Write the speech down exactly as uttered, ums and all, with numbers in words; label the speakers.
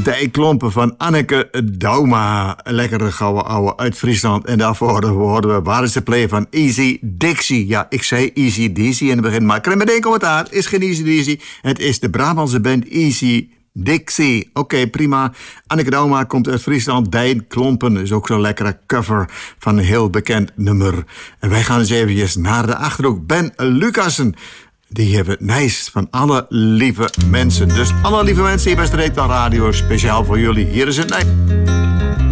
Speaker 1: Dijklompen van Anneke Dauma. Lekkere gouden ouwe uit Friesland. En daarvoor hoorden we Waar is de play van Easy Dixie. Ja, ik zei Easy Dixie in het begin, maar ik krijg meteen commentaar. Het is geen Easy Dixie. Het is de Brabantse band Easy Dixie. Oké, okay, prima. Anneke Dauma komt uit Friesland. Dijklompen is ook zo'n lekkere cover van een heel bekend nummer. En wij gaan eens eventjes naar de Achterhoek. Ben Lucassen. Die hebben het nice van alle lieve mensen. Dus alle lieve mensen hier bij Streektaal Radio, speciaal voor jullie. Hier is het nice.